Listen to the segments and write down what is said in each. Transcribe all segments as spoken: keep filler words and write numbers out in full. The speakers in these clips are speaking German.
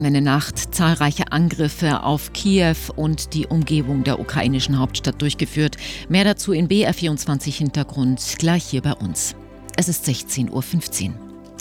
Eine Nacht, zahlreiche Angriffe auf Kiew und die Umgebung der ukrainischen Hauptstadt durchgeführt. Mehr dazu in B R vierundzwanzig Hintergrund, gleich hier bei uns. Es ist sechzehn Uhr fünfzehn.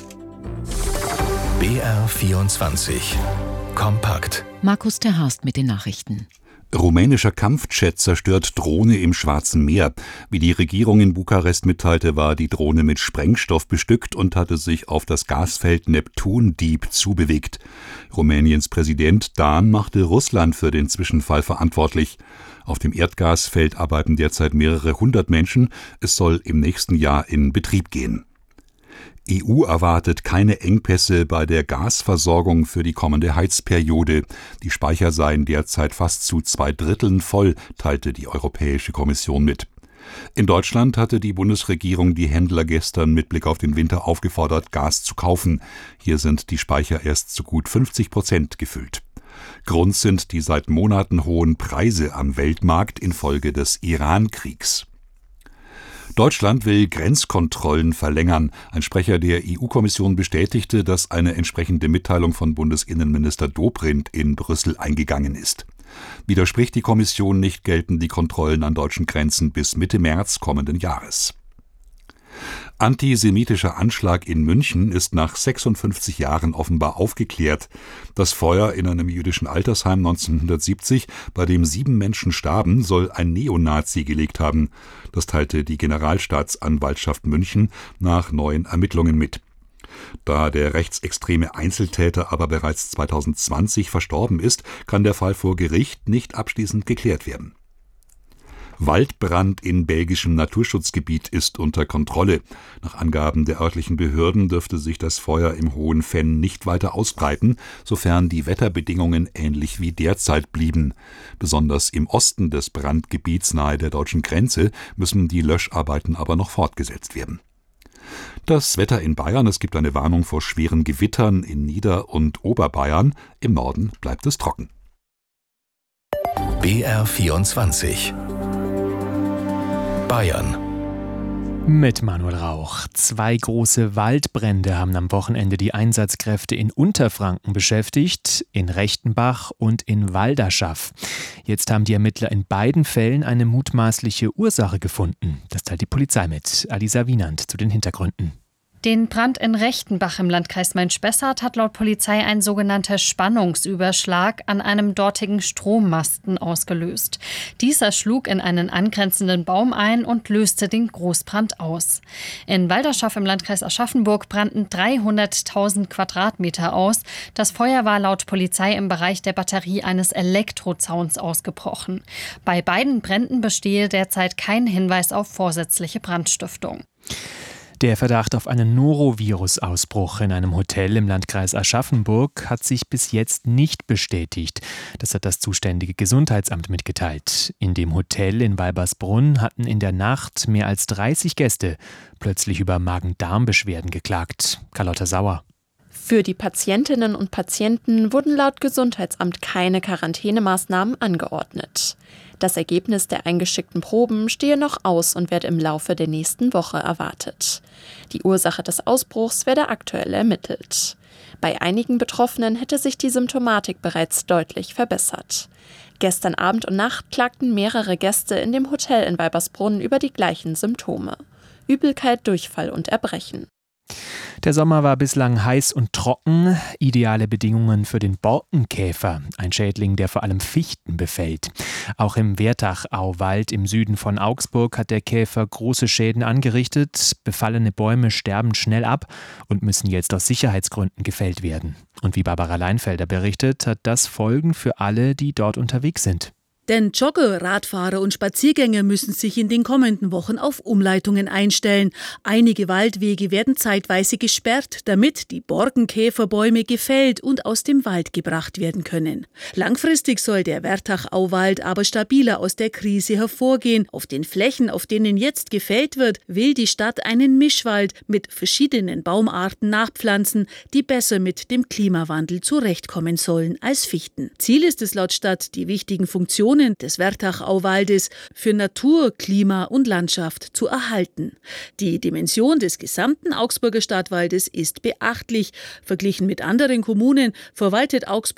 B R vierundzwanzig. Kompakt. Markus Terhorst mit den Nachrichten. Rumänischer Kampfjet zerstört Drohne im Schwarzen Meer. Wie die Regierung in Bukarest mitteilte, war die Drohne mit Sprengstoff bestückt und hatte sich auf das Gasfeld Neptun Deep zubewegt. Rumäniens Präsident Dan machte Russland für den Zwischenfall verantwortlich. Auf dem Erdgasfeld arbeiten derzeit mehrere hundert Menschen. Es soll im nächsten Jahr in Betrieb gehen. E U erwartet keine Engpässe bei der Gasversorgung für die kommende Heizperiode. Die Speicher seien derzeit fast zu zwei Dritteln voll, teilte die Europäische Kommission mit. In Deutschland hatte die Bundesregierung die Händler gestern mit Blick auf den Winter aufgefordert, Gas zu kaufen. Hier sind die Speicher erst zu gut fünfzig Prozent gefüllt. Grund sind die seit Monaten hohen Preise am Weltmarkt infolge des Iran-Kriegs. Deutschland will Grenzkontrollen verlängern. Ein Sprecher der E U-Kommission bestätigte, dass eine entsprechende Mitteilung von Bundesinnenminister Dobrindt in Brüssel eingegangen ist. Widerspricht die Kommission nicht, gelten die Kontrollen an deutschen Grenzen bis Mitte März kommenden Jahres. Antisemitischer Anschlag in München ist nach sechsundfünfzig Jahren offenbar aufgeklärt. Das Feuer in einem jüdischen Altersheim neunzehnhundertsiebzig, bei dem sieben Menschen starben, soll ein Neonazi gelegt haben. Das teilte die Generalstaatsanwaltschaft München nach neuen Ermittlungen mit. Da der rechtsextreme Einzeltäter aber bereits zweitausendzwanzig verstorben ist, kann der Fall vor Gericht nicht abschließend geklärt werden. Waldbrand in belgischem Naturschutzgebiet ist unter Kontrolle. Nach Angaben der örtlichen Behörden dürfte sich das Feuer im Hohen Venn nicht weiter ausbreiten, sofern die Wetterbedingungen ähnlich wie derzeit blieben. Besonders im Osten des Brandgebiets nahe der deutschen Grenze müssen die Löscharbeiten aber noch fortgesetzt werden. Das Wetter in Bayern: Es gibt eine Warnung vor schweren Gewittern in Nieder- und Oberbayern. Im Norden bleibt es trocken. B R vierundzwanzig. Bayern. Mit Manuel Rauch. Zwei große Waldbrände haben am Wochenende die Einsatzkräfte in Unterfranken beschäftigt, in Rechtenbach und in Walderschaff. Jetzt haben die Ermittler in beiden Fällen eine mutmaßliche Ursache gefunden. Das teilt die Polizei mit. Alisa Wienand zu den Hintergründen. Den Brand in Rechtenbach im Landkreis Main-Spessart hat laut Polizei ein sogenannter Spannungsüberschlag an einem dortigen Strommasten ausgelöst. Dieser schlug in einen angrenzenden Baum ein und löste den Großbrand aus. In Walderschaff im Landkreis Aschaffenburg brannten dreihunderttausend Quadratmeter aus. Das Feuer war laut Polizei im Bereich der Batterie eines Elektrozauns ausgebrochen. Bei beiden Bränden bestehe derzeit kein Hinweis auf vorsätzliche Brandstiftung. Der Verdacht auf einen Norovirus-Ausbruch in einem Hotel im Landkreis Aschaffenburg hat sich bis jetzt nicht bestätigt. Das hat das zuständige Gesundheitsamt mitgeteilt. In dem Hotel in Weibersbrunn hatten in der Nacht mehr als dreißig Gäste plötzlich über Magen-Darm-Beschwerden geklagt. Carlotta Sauer. Für die Patientinnen und Patienten wurden laut Gesundheitsamt keine Quarantänemaßnahmen angeordnet. Das Ergebnis der eingeschickten Proben stehe noch aus und werde im Laufe der nächsten Woche erwartet. Die Ursache des Ausbruchs werde aktuell ermittelt. Bei einigen Betroffenen hätte sich die Symptomatik bereits deutlich verbessert. Gestern Abend und Nacht klagten mehrere Gäste in dem Hotel in Weibersbrunn über die gleichen Symptome: Übelkeit, Durchfall und Erbrechen. Der Sommer war bislang heiß und trocken, ideale Bedingungen für den Borkenkäfer, ein Schädling, der vor allem Fichten befällt. Auch im Wertach-Auwald im Süden von Augsburg hat der Käfer große Schäden angerichtet. Befallene Bäume sterben schnell ab und müssen jetzt aus Sicherheitsgründen gefällt werden. Und wie Barbara Leinfelder berichtet, hat das Folgen für alle, die dort unterwegs sind. Denn Jogger, Radfahrer und Spaziergänger müssen sich in den kommenden Wochen auf Umleitungen einstellen. Einige Waldwege werden zeitweise gesperrt, damit die Borkenkäferbäume gefällt und aus dem Wald gebracht werden können. Langfristig soll der Wertach-Auwald aber stabiler aus der Krise hervorgehen. Auf den Flächen, auf denen jetzt gefällt wird, will die Stadt einen Mischwald mit verschiedenen Baumarten nachpflanzen, die besser mit dem Klimawandel zurechtkommen sollen als Fichten. Ziel ist es laut Stadt, die wichtigen Funktionen des Wertach-Auwaldes für Natur, Klima und Landschaft zu erhalten. Die Dimension des gesamten Augsburger Stadtwaldes ist beachtlich. Verglichen mit anderen Kommunen verwaltet Augsburg